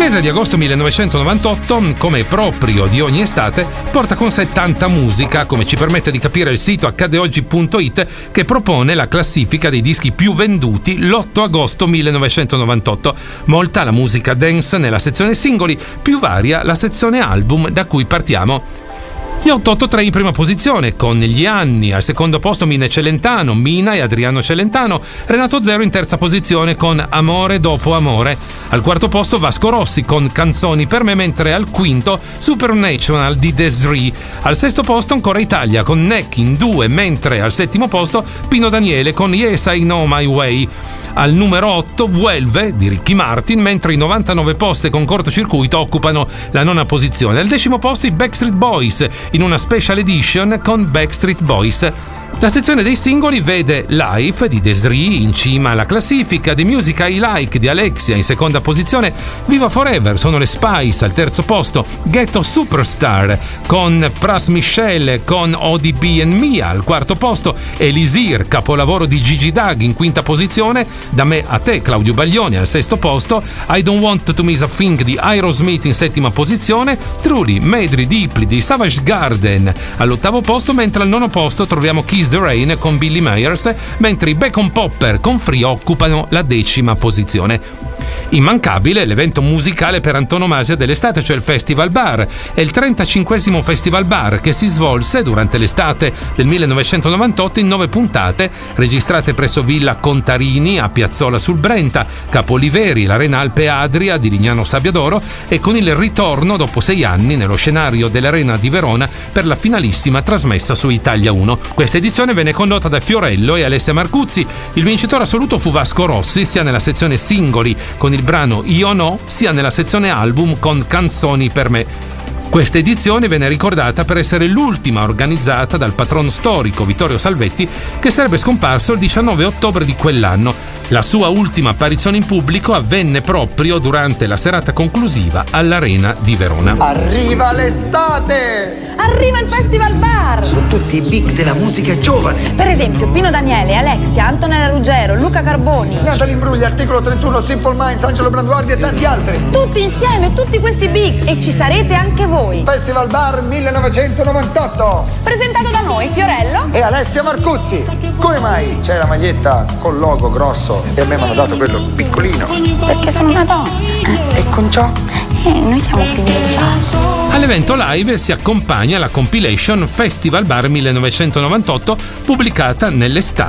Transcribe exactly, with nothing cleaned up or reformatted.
mese di agosto millenovecentonovantotto, come è proprio di ogni estate, porta con sé tanta musica, come ci permette di capire il sito accade oggi punto it, che propone la classifica dei dischi più venduti l'otto agosto millenovecentonovantotto. Molta la musica dance nella sezione singoli, più varia la sezione album da cui partiamo. Gli otto otto tre in prima posizione, con Gli anni, al secondo posto Mina e Celentano, Mina e Adriano Celentano, Renato Zero in terza posizione con Amore dopo amore, al quarto posto Vasco Rossi con Canzoni per me, mentre al quinto Supernatural di Des'ree, al sesto posto ancora Italia con Neck in due, mentre al settimo posto Pino Daniele con Yes I Know My Way, al numero otto Vuelve di Ricky Martin, mentre i novantanove posti con Cortocircuito occupano la nona posizione. Al decimo posto i Backstreet Boys in una special edition con Backstreet Boys. La sezione dei singoli vede Life di Des'ree in cima alla classifica, The Music I Like di Alexia in seconda posizione, Viva Forever sono le Spice al terzo posto, Ghetto Superstar con Pras Michelle con O D B and Mia al quarto posto, Elisir, capolavoro di Gigi Doug in quinta posizione, Da me a te Claudio Baglioni al sesto posto, I Don't Want to Miss a Thing di Aerosmith in settima posizione, Truly, Medley, Deeply di Savage Garden all'ottavo posto, mentre al nono posto troviamo Kiss the Rain con Billy Myers, mentre i Bacon Popper con Free occupano la decima posizione. Immancabile l'evento musicale per antonomasia dell'estate, cioè il Festival Bar. È il trentacinquesimo Festival Bar che si svolse durante l'estate del millenovecentonovantotto in nove puntate, registrate presso Villa Contarini a Piazzola sul Brenta, Capoliveri, l'Arena Alpe Adria di Lignano Sabbiadoro, e con il ritorno dopo sei anni nello scenario dell'Arena di Verona per la finalissima trasmessa su Italia uno. Questa edizione venne condotta da Fiorello e Alessia Marcuzzi. Il vincitore assoluto fu Vasco Rossi, sia nella sezione singoli con il brano Io No, sia nella sezione album con Canzoni per me. Questa edizione venne ricordata per essere l'ultima organizzata dal patrono storico Vittorio Salvetti, che sarebbe scomparso il diciannove ottobre di quell'anno. La sua ultima apparizione in pubblico avvenne proprio durante la serata conclusiva all'Arena di Verona. Arriva l'estate! Arriva il Festival Bar! Sono tutti i big della musica giovane. Per esempio Pino Daniele, Alexia, Antonella Ruggero, Luca Carboni, Natalie Imbrugli, Articolo trentuno, Simple Minds, Angelo Branduardi e tanti altri. tutti insieme, tutti questi big, e ci sarete anche voi. Festival Bar millenovecentonovantotto. Presentato da noi, Fiorello E Alessia Marcuzzi. Come mai c'è la maglietta col logo grosso e a me mi hanno dato quello piccolino? perché sono una donna. E con ciò? Eh, noi siamo privilegiati. All'evento live si accompagna la compilation Festival Bar millenovecentonovantotto, pubblicata nell'estate